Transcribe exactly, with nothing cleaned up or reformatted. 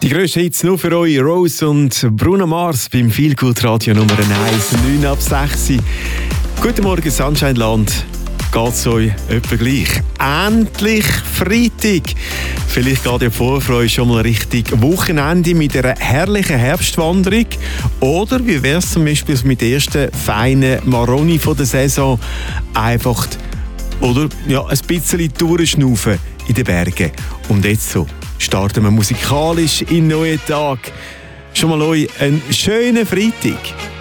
Die grössten Hits nur für euch, Rose und Bruno Mars beim Feelgood Radio Nummer eins, neun ab sechs. Guten Morgen, Sunshineland. Geht's euch etwa gleich? Endlich Freitag! Vielleicht geht ihr Vorfreude schon mal Richtung Wochenende mit einer herrlichen Herbstwanderung. Oder wie wäre es zum Beispiel mit der ersten feinen Maroni von der Saison? Einfach oder, ja, ein bisschen durchschnaufen in den Bergen. Und jetzt so starten wir musikalisch in den neuen Tag. Schon mal euch einen schönen Freitag.